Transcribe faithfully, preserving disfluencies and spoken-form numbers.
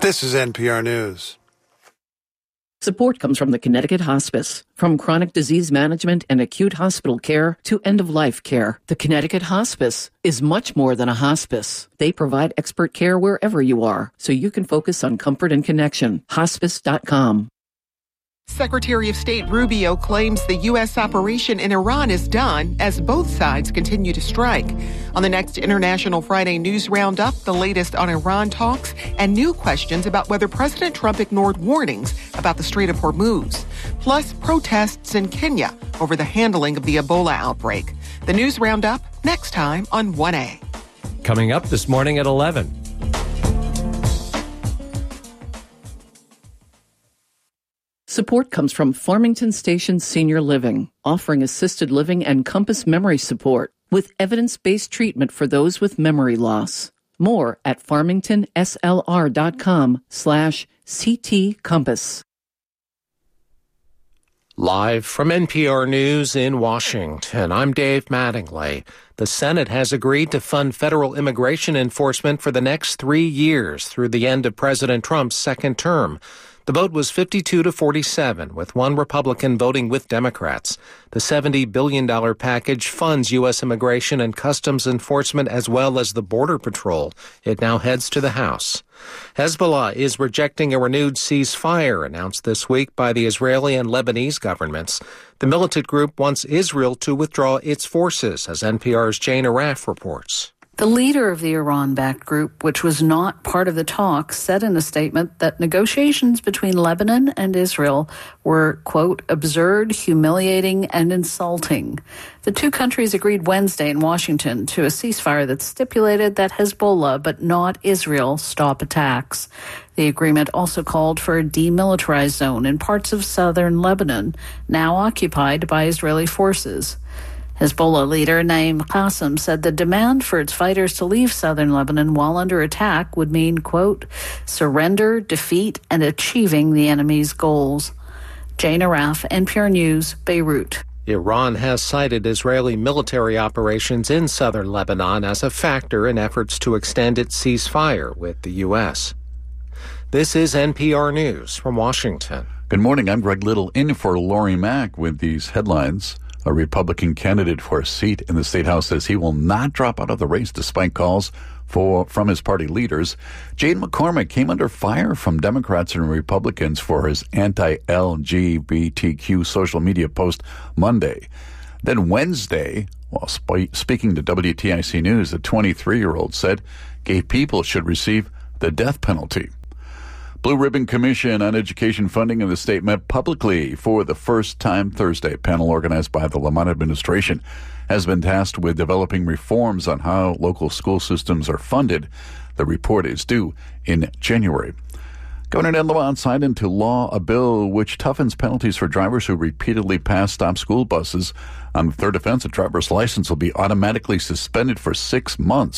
This is N P R News. Support comes from the Connecticut Hospice. From chronic disease management and acute hospital care to end-of-life care, the Connecticut Hospice is much more than a hospice. They provide expert care wherever you are, so you can focus on comfort and connection. hospice dot com. Secretary of State Rubio claims the U S operation in Iran is done as both sides continue to strike. On the next International Friday News Roundup, the latest on Iran talks and new questions about whether President Trump ignored warnings about the Strait of Hormuz. Plus, protests in Kenya over the handling of the Ebola outbreak. The News Roundup next time on one A. Coming up this morning at eleven. Support comes from Farmington Station Senior Living, offering assisted living and Compass memory support with evidence-based treatment for those with memory loss. More at farmington s l r dot com slash c t compass. Live from N P R News in Washington, I'm Dave Mattingly. The Senate has agreed to fund federal immigration enforcement for the next three years through the end of President Trump's second term. The vote was fifty-two to forty-seven, with one Republican voting with Democrats. The seventy billion dollars package funds U S immigration and customs enforcement as well as the Border Patrol. It now heads to the House. Hezbollah is rejecting a renewed ceasefire announced this week by the Israeli and Lebanese governments. The militant group wants Israel to withdraw its forces, as N P R's Jane Arraf reports. The leader of the Iran-backed group, which was not part of the talks, said in a statement that negotiations between Lebanon and Israel were, quote, absurd, humiliating, and insulting. The two countries agreed Wednesday in Washington to a ceasefire that stipulated that Hezbollah, but not Israel, stop attacks. The agreement also called for a demilitarized zone in parts of southern Lebanon, now occupied by Israeli forces. Hezbollah leader Naim Qassem said the demand for its fighters to leave southern Lebanon while under attack would mean, quote, surrender, defeat, and achieving the enemy's goals. Jane Arraf, N P R News, Beirut. Iran has cited Israeli military operations in southern Lebanon as a factor in efforts to extend its ceasefire with the U S. This is N P R News from Washington. Good morning. I'm Greg Little in for Lori Mack with these headlines. A Republican candidate for a seat in the State House says he will not drop out of the race despite calls for from his party leaders. Jade McCormick came under fire from Democrats and Republicans for his anti-L G B T Q social media post Monday. Then Wednesday, while sp- speaking to W T I C News, the twenty-three-year-old said gay people should receive the death penalty. Blue Ribbon Commission on Education Funding in the state met publicly for the first time Thursday. A panel organized by the Lamont administration has been tasked with developing reforms on how local school systems are funded. The report is due in January. Governor Ned Lamont signed into law a bill which toughens penalties for drivers who repeatedly pass stop school buses. On the third offense, a driver's license will be automatically suspended for six months.